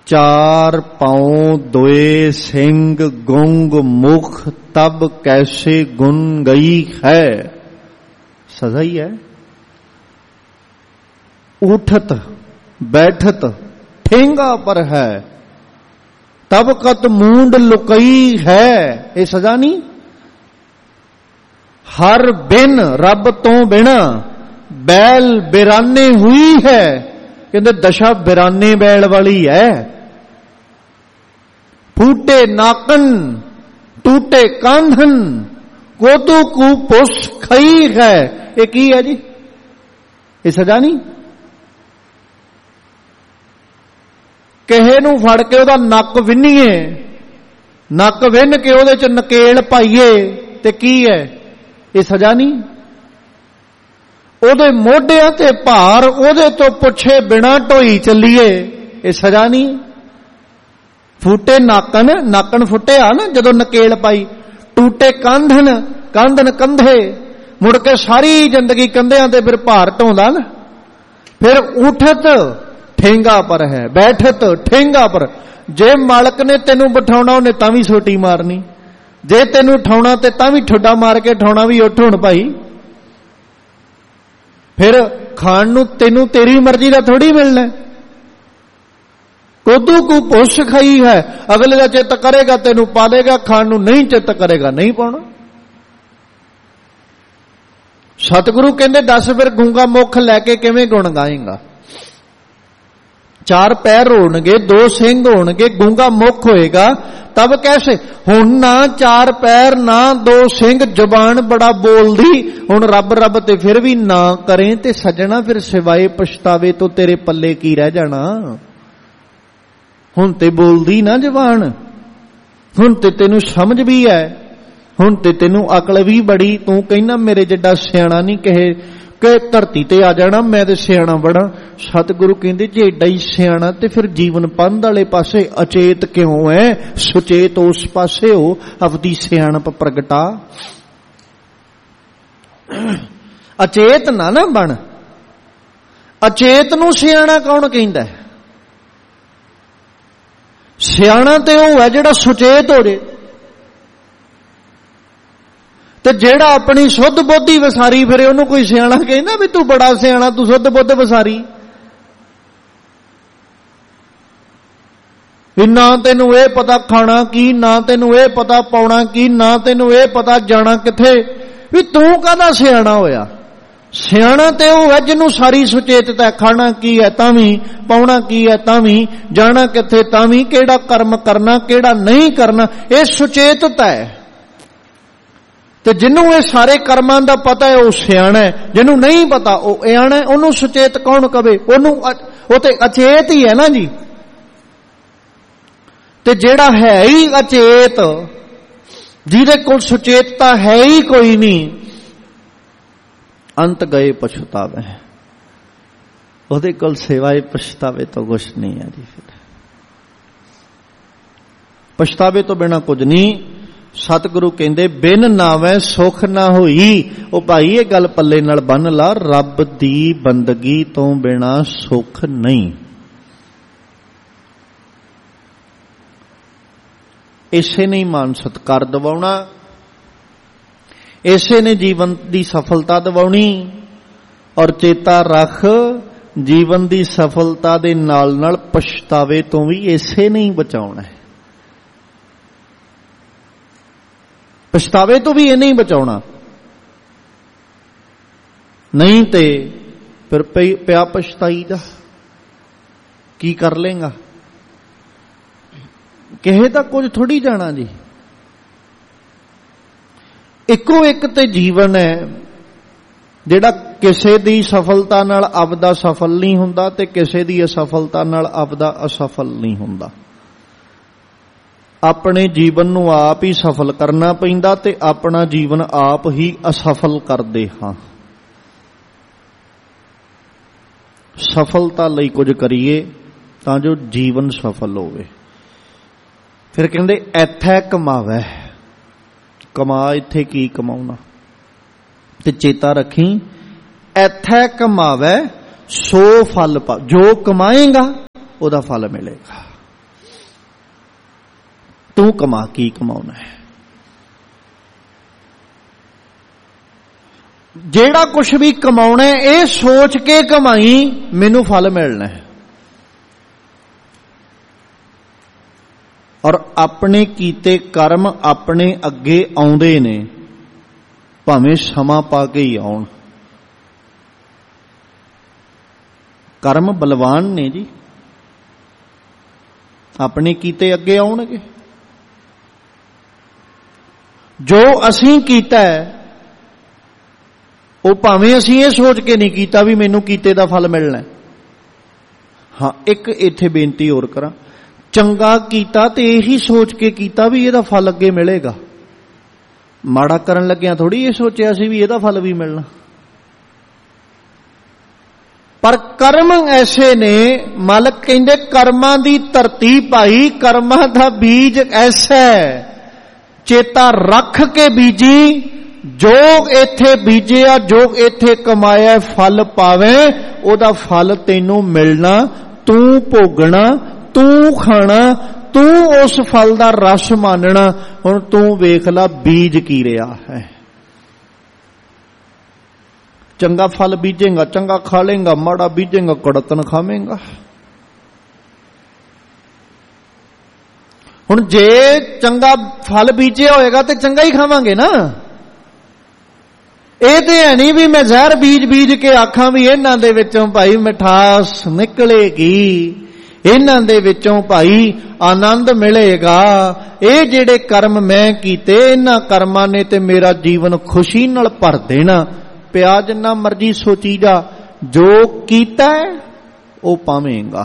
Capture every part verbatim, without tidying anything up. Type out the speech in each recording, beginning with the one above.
चार पांव दोए सिंग गुंग मुख तब कैसे गुन गई है। सजा ही है। उठत बैठत ठेंगा पर है तब कत मूंड लुकई है। ये सजा नहीं। हर बिन रब तो बिना बैल बिराने हुई है। कहते दशा बिराने बैल वाली है। फूटे नाकन टूटे कांधन कोदू को पुष खई है। ये की है जी? ये सजा नहीं। किहे नूं फड़ के उहदा नक विन्नीए, नक विन के उहदे च नकेल पाईए ते की है? ये सजा नहीं। उहदे मोढियां ते भार उहदे तो पुछे बिना ढोई चलीए, ये सजा नहीं। फूटे नाकन, नाकन फुटिया ना जदों नकेल पाई। टूटे कांधन, कांधन कंधे, मुड़ के सारी जिंदगी कंधियां ते फिर भार ढोंदा ना। फिर उठत ठेंगा पर है, बैठत ठेंगा पर। जे मालक ने तेनू बिठाउणा उन्हें तां भी सोटी मारनी, जे तेनू उठाउणा ते तां भी ठुड्डा मार के उठाउणा भी। उठ हुण भाई, फिर खाण नू तेनू तेरी मर्जी दा थोड़ी मिलना। कोदू को पुछ खाई है। अगले दा चित्त करेगा तेनू पा देगा, खाण नू नहीं चित्त करेगा नहीं पाउणा। सतगुरु कहंदे दस फिर गूंगा मुख लैके किवें गुण गाएगा। चार पैर होणगे, दो सिंग होणगे, गूंगा मुख होएगा तब कैसे। हुण ना चार पैर ना दो सिंग, जबान बड़ा बोलदी। हुण रब रब ते फिर भी ना करें ते सजना फिर सिवाए पछतावे तो तेरे पल्ले की रह जाना। हुण ते बोलदी ना जबान, हुण ते तेनू समझ भी है, हुण ते तेनू अकल भी बड़ी। तू कहना मेरे जिड्डा सियाणा नहीं कहे कि धरती ते आ जाना मैं ते सियाणा बड़ा। सतगुरु कहंदे जे एडा ही सियाणा ते फिर जीवन पंध वाले पासे अचेत क्यों है? सुचेत उस पासे हो, अपनी सियाणप प्रगटा। अचेत ना ना बन। अचेत नू सियाणा कौन कहंदा है? सियाणा ते वो है जिहड़ा सुचेत हो जाए। ते जेड़ा अपनी शुद्ध बुद्धि वसारी फिरे उन्होंने कोई सियाणा कहना भी तू बड़ा सियाणा, तू शुद्ध बुद्ध वसारी। ना तेनू ये पता खाना की, ना तेनू ये पता पाउणा की, ना तेनू ये पता जाना किथे। भी तू कहदा सियाणा होया? सियाणा ते वो है जिन्हों सारी सुचेतता है। खाना की है तां भी, पाउणा की है तां भी, जाना किथे तां भी, केड़ा कर्म करना केड़ा नहीं करना, ये सुचेतता है। ते जिन्हों ये सारे कर्मां दा पता है वो सियाणा है, जिन्हों नहीं पता वो अयाणा है। उन्होंने सुचेत कौन कवे? वो ते अचेत ही है ना जी। ते जेड़ा है ही अचेत, जिहदे कोल सुचेतता है ही कोई नहीं, अंत गए पछतावे। उहदे कोल सिवाए पछतावे तो कुछ नहीं है जी। फिर पछतावे तो बिना कुछ नहीं। सतगुरु कहंदे बिन नावे सुख ना होई। ओ भाई ये गल पल्ले नाल बन ला, रब दी बंदगी तो बिना सुख नहीं। इसे नहीं मान सत्कार दवाउणा, इसे ने जीवन दी सफलता दवाउणी। और चेता रख जीवन दी सफलता दे नाल नाल पछतावे तो भी इसे नहीं बचाउणा है। पछतावे तो भी ये नहीं बचाउणा, नहीं ते फिर पिया पछताई दा की कर लेगा। किहे दा कुछ थोड़ी जाना जी। इको एक ते जीवन है जिहड़ा किसे दी सफलता नाल आपदा सफल नहीं हुंदा ते किसे दी असफलता नाल आपदा असफल नहीं हुंदा। अपने जीवन नूं आप ही सफल करना पैंदा ते अपना जीवन आप ही असफल करदे हां। सफलता लई कुछ करिए तां जो जीवन सफल होवे। फिर कहंदे ऐथै कमावै। कमा इत्थे की कमाउणा ते चेता रखी ऐथै कमावै सो फल पा। जो कमाएगा ओदा फल मिलेगा। ਤੂੰ ਕਮਾ ਕੀ ਕਮਾਉਣਾ ਹੈ। ਜਿਹੜਾ ਕੁਛ ਵੀ ਕਮਾਉਣਾ ਇਹ ਸੋਚ ਕੇ ਕਮਾਈ ਮੈਨੂੰ ਫਲ ਮਿਲਣਾ ਹੈ। ਔਰ ਆਪਣੇ ਕੀਤੇ ਕਰਮ ਆਪਣੇ ਅੱਗੇ ਆਉਂਦੇ ਨੇ, ਭਾਵੇਂ ਸਮਾਂ ਪਾ ਕੇ ਹੀ ਆਉਣ। ਕਰਮ ਬਲਵਾਨ ਨੇ ਜੀ, ਆਪਣੇ ਕੀਤੇ ਅੱਗੇ ਆਉਣਗੇ। ਜੋ ਅਸੀਂ ਕੀਤਾ ਹੈ ਉਹ ਭਾਵੇਂ ਅਸੀਂ ਇਹ ਸੋਚ ਕੇ ਨਹੀਂ ਕੀਤਾ ਵੀ ਮੈਨੂੰ ਕੀਤੇ ਦਾ ਫਲ ਮਿਲਣਾ। ਹਾਂ, ਇੱਕ ਇੱਥੇ ਬੇਨਤੀ ਹੋਰ ਕਰਾਂ, ਚੰਗਾ ਕੀਤਾ ਤੇ ਇਹੀ ਸੋਚ ਕੇ ਕੀਤਾ ਵੀ ਇਹਦਾ ਫਲ ਅੱਗੇ ਮਿਲੇਗਾ। ਮਾੜਾ ਕਰਨ ਲੱਗਿਆਂ ਥੋੜੀ ਇਹ ਸੋਚਿਆ ਸੀ ਵੀ ਇਹਦਾ ਫਲ ਵੀ ਮਿਲਣਾ। ਪਰ ਕਰਮ ਐਸੇ ਨੇ, ਮਾਲਕ ਕਹਿੰਦੇ ਕਰਮਾਂ ਦੀ ਧਰਤੀ ਭਾਈ, ਕਰਮਾਂ ਦਾ ਬੀਜ ਐਸਾ ਚੇਤਾ ਰੱਖ ਕੇ ਬੀਜੀ, ਜੋ ਇੱਥੇ ਬੀਜਿਆ, ਜੋ ਇੱਥੇ ਕਮਾਇਆ ਫਲ ਪਾਵੇ, ਉਹਦਾ ਫਲ ਤੈਨੂੰ ਮਿਲਣਾ, ਤੂੰ ਭੋਗਣਾ, ਤੂੰ ਖਾਣਾ, ਤੂੰ ਉਸ ਫਲ ਦਾ ਰਸ ਮਾਨਣਾ। ਹੁਣ ਤੂੰ ਵੇਖ ਲੈ ਬੀਜ ਕੀ ਰਿਹਾ ਹੈ। ਚੰਗਾ ਫਲ ਬੀਜੇਗਾ ਚੰਗਾ ਖਾ ਲੇਗਾ, ਮਾੜਾ ਬੀਜੇਗਾ ਕੜਕਣ ਖਾਵੇਂਗਾ। ਹੁਣ ਜੇ ਚੰਗਾ ਫਲ ਬੀਜਿਆ ਹੋਏਗਾ ਤੇ ਚੰਗਾ ਹੀ ਖਾਵਾਂਗੇ ਨਾ। ਇਹ ਤੇ ਹੈ ਨਹੀਂ ਵੀ ਮੈਂ ਜ਼ਹਿਰ ਬੀਜ ਬੀਜ ਕੇ ਆਖਾਂ ਵੀ ਇਹਨਾਂ ਦੇ ਵਿੱਚੋਂ ਭਾਈ ਮਿਠਾਸ ਨਿਕਲੇਗੀ, ਇਹਨਾਂ ਦੇ ਵਿੱਚੋਂ ਭਾਈ ਆਨੰਦ ਮਿਲੇਗਾ। ਇਹ ਜਿਹੜੇ ਕਰਮ ਮੈਂ ਕੀਤੇ, ਇਹਨਾਂ ਕਰਮਾਂ ਨੇ ਤੇ ਮੇਰਾ ਜੀਵਨ ਖੁਸ਼ੀ ਨਾਲ ਭਰ ਦੇਣਾ। ਪਿਆ ਜਿੰਨਾ ਮਰਜੀ ਸੋਚੀ ਜਾ, ਜੋ ਕੀਤਾ ਉਹ ਪਾਵੇਂਗਾ।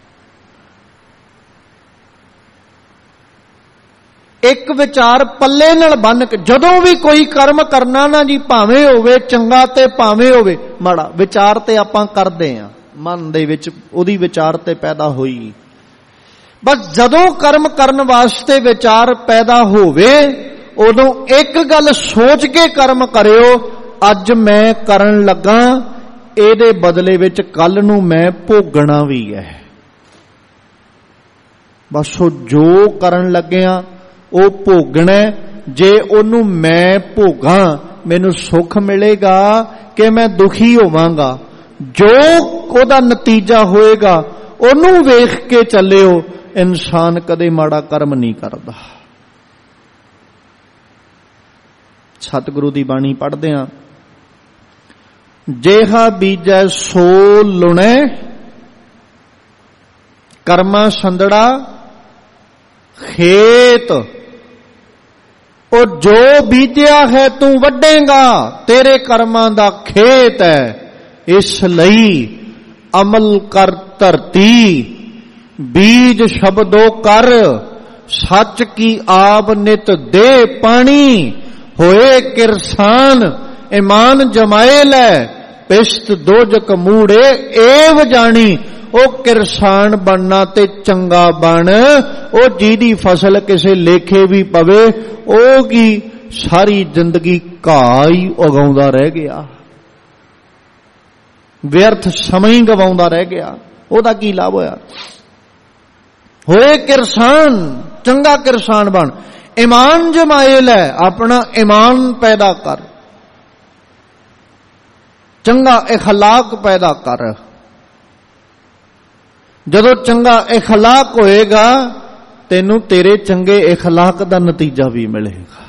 ਇੱਕ ਵਿਚਾਰ ਪੱਲੇ ਨਾਲ ਬੰਨ ਕੇ ਜਦੋਂ ਵੀ ਕੋਈ ਕਰਮ ਕਰਨਾ ਨਾ ਜੀ, ਭਾਵੇਂ ਹੋਵੇ ਚੰਗਾ ਤੇ ਭਾਵੇਂ ਹੋਵੇ ਮਾੜਾ, ਵਿਚਾਰ ਤੇ ਆਪਾਂ ਕਰਦੇ ਆਂ, ਮਨ ਦੇ ਵਿੱਚ ਉਹਦੀ ਵਿਚਾਰ ਤੇ ਪੈਦਾ ਹੋਈ। ਬਸ ਜਦੋਂ ਕਰਮ ਕਰਨ ਵਾਸਤੇ ਵਿਚਾਰ ਪੈਦਾ ਹੋਵੇ, ਉਦੋਂ ਇੱਕ ਗੱਲ ਸੋਚ ਕੇ ਕਰਮ ਕਰਿਓ, ਅੱਜ ਮੈਂ ਕਰਨ ਲੱਗਾ, ਇਹਦੇ ਬਦਲੇ ਵਿੱਚ ਕੱਲ ਨੂੰ ਮੈਂ ਭੋਗਣਾ ਵੀ ਹੈ। ਬਸ ਉਹ ਜੋ ਕਰਨ ਲੱਗਿਆ ਉਹ ਭੋਗਣਾ। ਜੇ ਉਹਨੂੰ ਮੈਂ ਭੋਗਾਂ ਮੈਨੂੰ ਸੁੱਖ ਮਿਲੇਗਾ ਕਿ ਮੈਂ ਦੁਖੀ ਹੋਵਾਂਗਾ। ਜੋ ਉਹਦਾ ਨਤੀਜਾ ਹੋਏਗਾ ਉਹਨੂੰ ਵੇਖ ਕੇ ਚੱਲਿਓ। ਇਨਸਾਨ ਕਦੇ ਮਾੜਾ ਕਰਮ ਨਹੀਂ ਕਰਦਾ। ਸਤਿਗੁਰੂ ਦੀ ਬਾਣੀ ਪੜ੍ਹਦੇ ਹਾਂ, ਜੇਹਾ ਬੀਜੈ ਸੋ ਲੁਣੈ, ਕਰਮਾ ਸੰਦੜਾ ਖੇਤ। ਉਹ ਜੋ ਬੀਜਿਆ ਹੈ ਤੂੰ ਵੱਢੇਗਾ, ਤੇਰੇ ਕਰਮਾਂ ਦਾ ਖੇਤ ਹੈ। ਇਸ ਲਈ ਅਮਲ ਕਰ ਧਰਤੀ, ਬੀਜ ਸ਼ਬਦੋ ਕਰ, ਸੱਚ ਕੀ ਆਬ ਨਿਤ ਦੇ ਪਾਣੀ। ਹੋਏ ਕਿਰਸਾਨ ਇਮਾਨ ਜਮਾਏ ਲੈ, ਪਿਸ਼ਤ ਦੋਜਕ ਮੂੜੇ ਏਵ ਜਾਣੀ। ਉਹ ਕਿਰਸਾਨ ਬਣਨਾ ਤੇ ਚੰਗਾ ਬਣ, ਉਹ ਜਿਹਦੀ ਫਸਲ ਕਿਸੇ ਲੇਖੇ ਵੀ ਪਵੇ, ਉਹ ਕੀ ਸਾਰੀ ਜ਼ਿੰਦਗੀ ਘਾਹ ਹੀ ਉਗਾਉਂਦਾ ਰਹਿ ਗਿਆ, ਵਿਅਰਥ ਸਮਾਂ ਹੀ ਗਵਾਉਂਦਾ ਰਹਿ ਗਿਆ, ਉਹਦਾ ਕੀ ਲਾਭ ਹੋਇਆ। ਹੋਏ ਕਿਰਸਾਨ, ਚੰਗਾ ਕਿਰਸਾਨ ਬਣ, ਈਮਾਨ ਜਮਾਏ ਲੈ, ਆਪਣਾ ਈਮਾਨ ਪੈਦਾ ਕਰ, ਚੰਗਾ ਇਖਲਾਕ ਪੈਦਾ ਕਰ। ਜਦੋਂ ਚੰਗਾ ਇਖਲਾਕ ਹੋਏਗਾ, ਤੈਨੂੰ ਤੇਰੇ ਚੰਗੇ ਇਖਲਾਕ ਦਾ ਨਤੀਜਾ ਵੀ ਮਿਲੇਗਾ,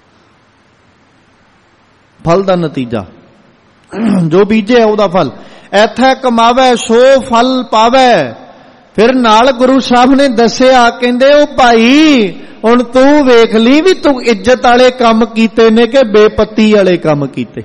ਫਲ ਦਾ ਨਤੀਜਾ। ਜੋ ਬੀਜੇ ਉਹਦਾ ਫਲ। ਐਥੈ ਕਮਾਵੇ ਸੋ ਫਲ ਪਾਵੇ। ਫਿਰ ਨਾਲ ਗੁਰੂ ਸਾਹਿਬ ਨੇ ਦੱਸਿਆ, ਕਹਿੰਦੇ ਉਹ ਭਾਈ ਹੁਣ ਤੂੰ ਵੇਖ ਲਈ ਵੀ ਤੂੰ ਇੱਜ਼ਤ ਵਾਲੇ ਕੰਮ ਕੀਤੇ ਨੇ ਕਿ ਬੇਪਤੀ ਵਾਲੇ ਕੰਮ ਕੀਤੇ।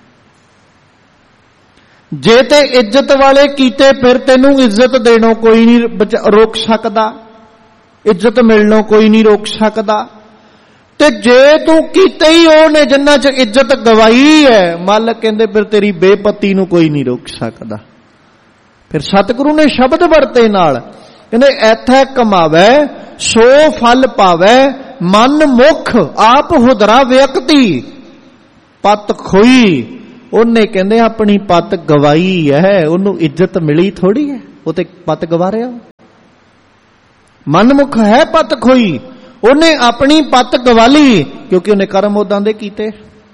ਜੇ ਤੇ ਇੱਜ਼ਤ ਵਾਲੇ ਕੀਤੇ ਫਿਰ ਤੈਨੂੰ ਇੱਜ਼ਤ ਦੇਣੋਂ ਕੋਈ ਨਹੀਂ ਰੋਕ ਸਕਦਾ, ਇੱਜ਼ਤ ਮਿਲਣੋਂ ਕੋਈ ਨਹੀਂ ਰੋਕ ਸਕਦਾ। ਤੇ ਜੇ ਤੂੰ ਕੀਤੇ ਹੀ ਉਹ ਨੇ ਜਿੰਨਾ ਚ ਇੱਜ਼ਤ ਗਵਾਈ ਹੈ, ਮਾਲਕ ਕਹਿੰਦੇ ਫਿਰ ਤੇਰੀ ਬੇਪਤੀ ਨੂੰ ਕੋਈ ਨਹੀਂ ਰੋਕ ਸਕਦਾ। ਫਿਰ ਸਤਿਗੁਰੂ ਨੇ ਸ਼ਬਦ ਵਰਤੇ ਨਾਲ, ਕਹਿੰਦੇ ਐਥੈ ਕਮਾਵੇ ਸੋ ਫਲ ਪਾਵੇ, ਮਨ ਮੁਖ ਆਪ ਹੁਦਰਾ ਵਿਅਕਤੀ। ਪਤ ਖੋਈ, ਉਹਨੇ ਕਹਿੰਦੇ ਆਪਣੀ ਪਤ ਗਵਾਈ ਹੈ, ਉਹਨੂੰ ਇੱਜ਼ਤ ਮਿਲੀ ਥੋੜੀ ਹੈ, ਉਹ ਤੇ ਪਤ ਗਵਾ ਰਿਹਾ। ਮਨਮੁਖ ਹੈ ਪਤ ਖੋਈ, ਉਹਨੇ ਆਪਣੀ ਪੱਤ ਗਵਾਲੀ ਕਿਉਂਕਿ ਉਹਨੇ ਕਰਮ ਉਦਾਂ ਦੇ ਕੀਤੇ।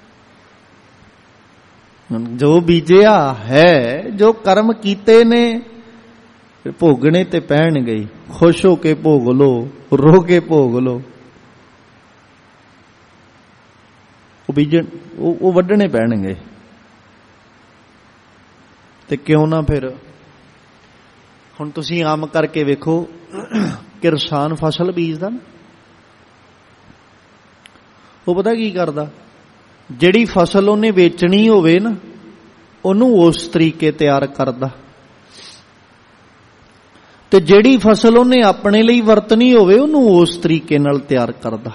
ਜੋ ਬੀਜਿਆ ਹੈ, ਜੋ ਕਰਮ ਕੀਤੇ ਨੇ ਭੋਗਣੇ ਤੇ ਪੈਣਗੇ। ਖੁਸ਼ ਹੋ ਕੇ ਭੋਗ ਲੋ, ਰੋ ਕੇ ਭੋਗ ਲੋ। ਉਹ ਬੀਜਣ ਉਹ ਵੱਢਣੇ ਪੈਣਗੇ। ਤੇ ਕਿਉਂ ਨਾ ਫਿਰ ਹੁਣ ਤੁਸੀਂ ਆਮ ਕਰਕੇ ਵੇਖੋ, ਕਿਸਾਨ ਫਸਲ ਬੀਜਦਾ ਨਾ, ਉਹ ਪਤਾ ਕੀ ਕਰਦਾ, ਜਿਹੜੀ ਫਸਲ ਉਹਨੇ ਵੇਚਣੀ ਹੋਵੇ ਨਾ ਉਹਨੂੰ ਉਸ ਤਰੀਕੇ ਤਿਆਰ ਕਰਦਾ, ਤੇ ਜਿਹੜੀ ਫਸਲ ਉਹਨੇ ਆਪਣੇ ਲਈ ਵਰਤਣੀ ਹੋਵੇ ਉਹਨੂੰ ਉਸ ਤਰੀਕੇ ਨਾਲ ਤਿਆਰ ਕਰਦਾ।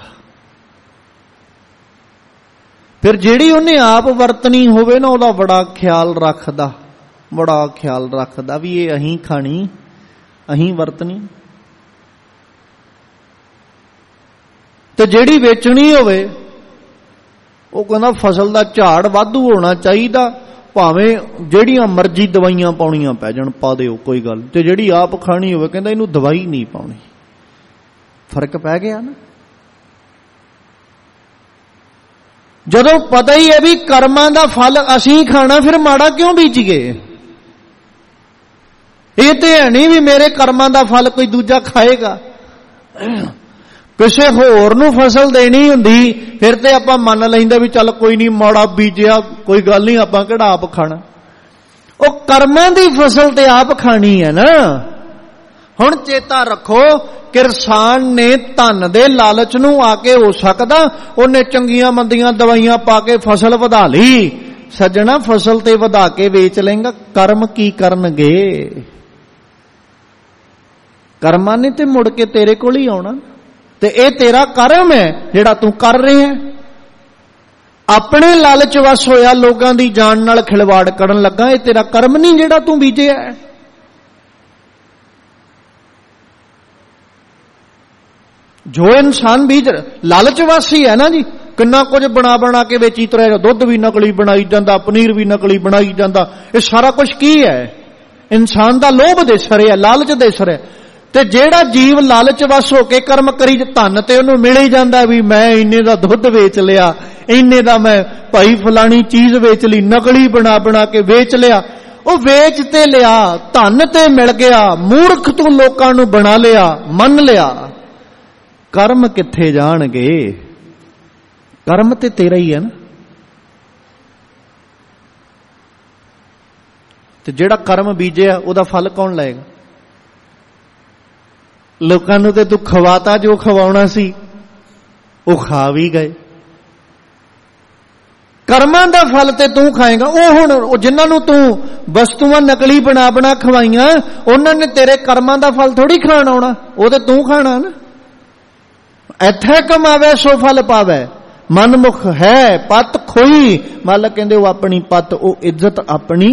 ਫਿਰ ਜਿਹੜੀ ਉਹਨੇ ਆਪ ਵਰਤਣੀ ਹੋਵੇ ਨਾ ਉਹਦਾ ਬੜਾ ਖਿਆਲ ਰੱਖਦਾ, ਬੜਾ ਖਿਆਲ ਰੱਖਦਾ ਵੀ ਇਹ ਅਸੀਂ ਖਾਣੀ, ਅਸੀਂ ਵਰਤਣੀ। ਤੇ ਜਿਹੜੀ ਵੇਚਣੀ ਹੋਵੇ ਉਹ ਕਹਿੰਦਾ ਫਸਲ ਦਾ ਝਾੜ ਵਾਧੂ ਹੋਣਾ ਚਾਹੀਦਾ, ਭਾਵੇਂ ਜਿਹੜੀਆਂ ਮਰਜ਼ੀ ਦਵਾਈਆਂ ਪਾਉਣੀਆਂ ਪੈ ਜਾਣ ਪਾ ਦਿਓ, ਕੋਈ ਗੱਲ। ਤੇ ਜਿਹੜੀ ਆਪ ਖਾਣੀ ਹੋਵੇ ਕਹਿੰਦਾ ਇਹਨੂੰ ਦਵਾਈ ਨਹੀਂ ਪਾਉਣੀ। ਫਰਕ ਪੈ ਗਿਆ ਨਾ। ਜਦੋਂ ਪਤਾ ਹੀ ਹੈ ਵੀ ਕਰਮਾਂ ਦਾ ਫਲ ਅਸੀਂ ਖਾਣਾ, ਫਿਰ ਮਾੜਾ ਕਿਉਂ ਬੀਜੀਏ? ਇਹ ਤੇ ਹੈ ਨਹੀਂ ਵੀ ਮੇਰੇ ਕਰਮਾਂ ਦਾ ਫਲ ਕੋਈ ਦੂਜਾ ਖਾਏਗਾ। ਕਿਸੇ ਹੋਰ ਨੂੰ ਫਸਲ ਦੇਣੀ ਹੁੰਦੀ ਫਿਰ ਤੇ ਆਪਾਂ ਮੰਨ ਲੈਂਦੇ ਵੀ ਚੱਲ ਕੋਈ ਨਹੀਂ, ਮਾੜਾ ਬੀਜਿਆ ਕੋਈ ਗੱਲ ਨਹੀਂ, ਆਪਾਂ ਕਿਹੜਾ ਆਪ ਖਾਣਾ। ਉਹ ਕਰਮਾਂ ਦੀ ਫਸਲ ਤੇ ਆਪ ਖਾਣੀ ਹੈ ਨਾ। ਹੁਣ ਚੇਤਾ ਰੱਖੋ, ਕਿਸਾਨ ਨੇ ਧਨ ਦੇ ਲਾਲਚ ਨੂੰ ਆ ਕੇ ਹੋ ਸਕਦਾ ਉਹਨੇ ਚੰਗੀਆਂ ਮੰਦੀਆਂ ਦਵਾਈਆਂ ਪਾ ਕੇ ਫਸਲ ਵਧਾ ਲਈ। ਸੱਜਣਾ, ਫਸਲ ਤੇ ਵਧਾ ਕੇ ਵੇਚ ਲੇਗਾ, ਕਰਮ ਕੀ ਕਰਨਗੇ? ਕਰਮਾਂ ਨੇ ਤੇ ਮੁੜ ਕੇ ਤੇਰੇ ਕੋਲ ਹੀ ਆਉਣਾ। ਤੇ ਇਹ ਤੇਰਾ ਕਰਮ ਹੈ ਜਿਹੜਾ ਤੂੰ ਕਰ ਰਿਹਾ। ਆਪਣੇ ਲਾਲਚ ਵਸ ਹੋਇਆ ਲੋਕਾਂ ਦੀ ਜਾਨ ਨਾਲ ਖਿਲਵਾੜ ਕਰਨ ਲੱਗਾ, ਇਹ ਤੇਰਾ ਕਰਮ ਨਹੀਂ ਜਿਹੜਾ ਤੂੰ ਬੀਜਿਆ ਹੈ। ਜੋ ਇਨਸਾਨ ਬੀਜ ਲਾਲਚਵਾਸੀ ਹੈ ਨਾ ਜੀ, ਕਿੰਨਾ ਕੁਝ ਬਣਾ ਬਣਾ ਕੇ ਵੇਚੀ ਤੁਰਿਆ, ਦੁੱਧ ਵੀ ਨਕਲੀ ਬਣਾਈ ਜਾਂਦਾ, ਪਨੀਰ ਵੀ ਨਕਲੀ ਬਣਾਈ ਜਾਂਦਾ। ਇਹ ਸਾਰਾ ਕੁਝ ਕੀ ਹੈ? ਇਨਸਾਨ ਦਾ ਲੋਭ ਦਿਸ ਰਿਹਾ, ਲਾਲਚ ਦਿਸ ਰਿਹਾ। ਤੇ ਜਿਹੜਾ ਜੀਵ ਲਾਲਚ ਵਸ ਹੋ ਕੇ ਕਰਮ ਕਰੀ, ਧਨ ਤੇ ਉਹਨੂੰ ਮਿਲ ਹੀ ਜਾਂਦਾ ਵੀ ਮੈਂ ਇੰਨੇ ਦਾ ਦੁੱਧ ਵੇਚ ਲਿਆ, ਇੰਨੇ ਦਾ ਮੈਂ ਭਾਈ ਫਲਾਣੀ ਚੀਜ਼ ਵੇਚ ਲਈ, ਨਕਲੀ ਬਣਾ ਬਣਾ ਕੇ ਵੇਚ ਲਿਆ। ਉਹ ਵੇਚ ਤੇ ਲਿਆ, ਧਨ ਤੇ ਮਿਲ ਗਿਆ, ਮੂਰਖ ਤੂੰ ਲੋਕਾਂ ਨੂੰ ਬਣਾ ਲਿਆ, ਮੰਨ ਲਿਆ। ਕਰਮ ਕਿੱਥੇ ਜਾਣਗੇ? ਕਰਮ ਤੇ ਤੇਰਾ ਹੀ ਹੈ ਨਾ। ਤੇ ਜਿਹੜਾ ਕਰਮ ਬੀਜਿਆ ਉਹਦਾ ਫਲ ਕੌਣ ਲਏਗਾ? ਲੋਕਾਂ ਨੂੰ ਤੇ ਤੂੰ ਖਵਾਤਾ, ਜੋ ਖਵਾਉਣਾ ਸੀ ਉਹ ਖਾ ਵੀ ਗਏ। ਕਰਮਾਂ ਦਾ ਫਲ ਤੇ ਤੂੰ ਖਾਏਗਾ। ਉਹ ਹੁਣ ਉਹ ਜਿਨ੍ਹਾਂ ਨੂੰ ਤੂੰ ਵਸਤੂਆਂ ਨਕਲੀ ਬਣਾ ਬਣਾ ਖਵਾਈਆਂ, ਉਹਨਾਂ ਨੇ ਤੇਰੇ ਕਰਮਾਂ ਦਾ ਫਲ ਥੋੜੀ ਖਾਣ ਆਉਣਾ, ਉਹ ਤੇ ਤੂੰ ਖਾਣਾ ਨਾ। ਇੱਥੇ ਕਮਾਵੇ ਸੋ ਫਲ ਪਾਵੇ, ਮਨਮੁਖ ਹੈ ਪਤ ਖੋਈ। ਮਾਲਕ ਕਹਿੰਦੇ ਉਹ ਆਪਣੀ ਪਤ, ਉਹ ਇੱਜ਼ਤ ਆਪਣੀ